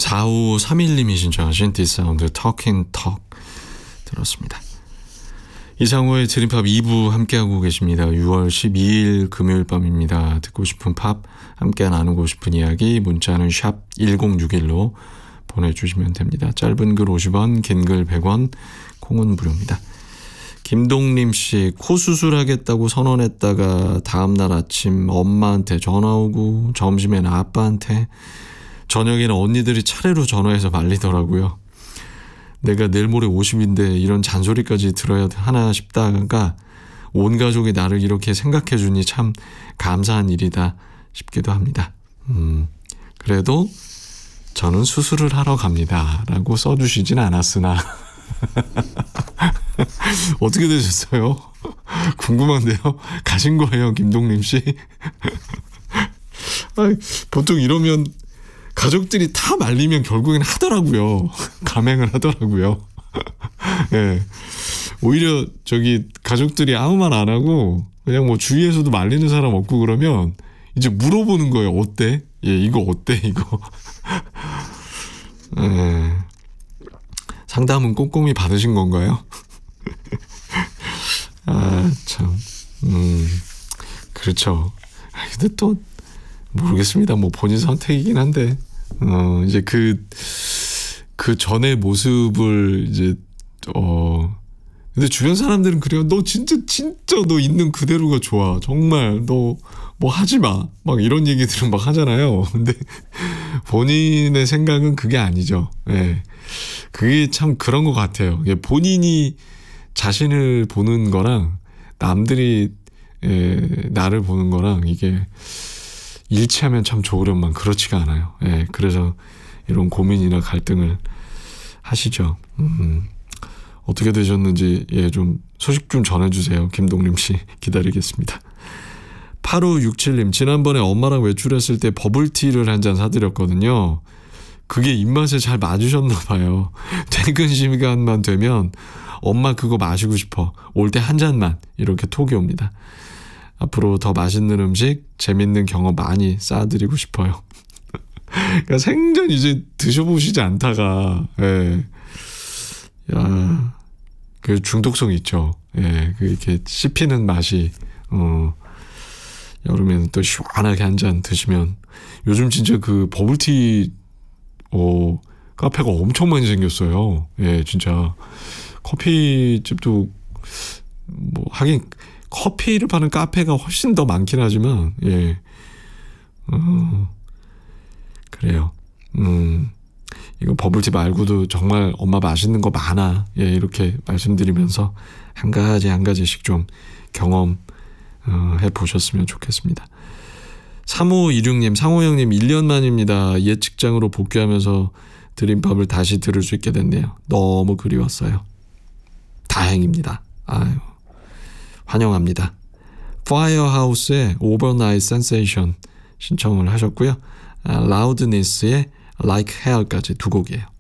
4531님이 신청하신 디사운드 Talking Talk 들었습니다. 이상호의 드림팝 2부 함께하고 계십니다. 6월 12일 금요일 밤입니다. 듣고 싶은 팝, 함께 나누고 싶은 이야기 문자는 샵 1061로 보내주시면 됩니다. 짧은 글 50원, 긴 글 100원, 콩은 무료입니다. 김동림 씨, 코 수술하겠다고 선언했다가 다음날 아침 엄마한테 전화 오고 점심에는 아빠한테 저녁에는 언니들이 차례로 전화해서 말리더라고요. 내가 내일 모레 50인데 이런 잔소리까지 들어야 하나 싶다가 온 가족이 나를 이렇게 생각해 주니 참 감사한 일이다 싶기도 합니다. 그래도 저는 수술을 하러 갑니다 라고 써주시진 않았으나 어떻게 되셨어요? 궁금한데요. 가신 거예요, 김동림 씨? 아니, 보통 이러면 가족들이 다 말리면 결국엔 하더라고요. 감행을 하더라고요. 예. 오히려 가족들이 아무 말 안 하고 그냥 뭐 주위에서도 말리는 사람 없고 그러면 이제 물어보는 거예요. 어때? 예, 이거 어때? 이거. 예. 상담은 꼼꼼히 받으신 건가요? 아, 참. 그렇죠. 근데 또 모르겠습니다. 뭐 본인 선택이긴 한데 이제 그 전의 모습을 이제 근데 주변 사람들은 그래요. 너 진짜 너 있는 그대로가 좋아. 정말 너 뭐 하지 마. 막 이런 얘기들은 막 하잖아요. 근데 본인의 생각은 그게 아니죠. 예. 그게 참 그런 것 같아요. 본인이 자신을 보는 거랑 남들이 나를 보는 거랑 이게 일치하면 참 좋으련만 그렇지가 않아요. 예. 그래서 이런 고민이나 갈등을 하시죠. 어떻게 되셨는지 좀 소식 좀 전해주세요. 김동림 씨 기다리겠습니다. 8567님, 지난번에 엄마랑 외출했을 때 버블티를 한 잔 사드렸거든요. 그게 입맛에 잘 맞으셨나 봐요. 퇴근 시간만 되면 엄마 그거 마시고 싶어. 올 때 한 잔만 이렇게 톡이 옵니다. 앞으로 더 맛있는 음식, 재밌는 경험 많이 쌓아드리고 싶어요. 그러니까 생전 이제 드셔보시지 않다가 그 중독성 있죠. 그 이렇게 씹히는 맛이 여름에는 또 시원하게 한 잔 드시면 요즘 진짜 그 버블티 카페가 엄청 많이 생겼어요. 예, 진짜 커피집도 뭐 하긴 커피를 파는 카페가 훨씬 더 많긴 하지만 그래요. 이거 버블티 말고도 정말 엄마 맛있는 거 많아. 이렇게 말씀드리면서 한 가지씩 좀 경험해 보셨으면 좋겠습니다. 3526님, 상호 형님 1년 만입니다. 옛 직장으로 복귀하면서 드림팝을 다시 들을 수 있게 됐네요. 너무 그리웠어요. 다행입니다. 아유, 환영합니다. 파이어하우스의 Overnight Sensation 신청을 하셨고요. 라우드니스의 Like Hair까지 두 곡이에요.